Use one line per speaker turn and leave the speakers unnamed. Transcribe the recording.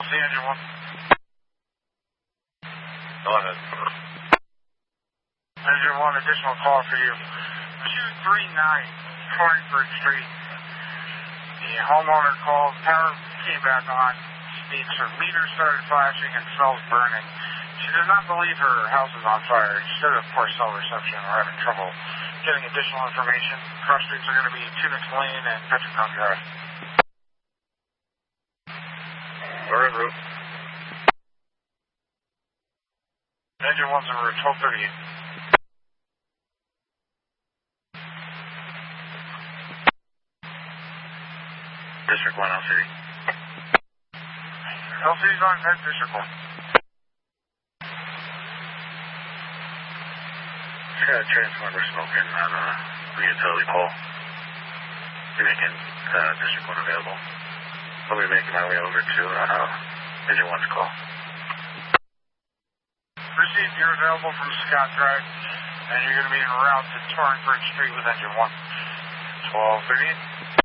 See engine 1.
Go ahead.
Engine 1, additional call for you. 239 Torringford Street. The homeowner called, power came back on, speaks, her meter started flashing and smells burning. She does not believe her house is on fire. She said, of course, cell reception. We're having trouble getting additional information. Cross streets are going to be Tunis Lane and Petricon Drive.
We're en route.
Engine 1's en route, 1238.
District 1, LCD.
LCD's on head, District 1.
Just got a transformer smoking on the utility pole. You're making District 1 available. I'll be making my way over to Engine 1's call.
Received, you're available from Scott Drive, and you're going to be en route to Torringford Street with Engine 1. 1238.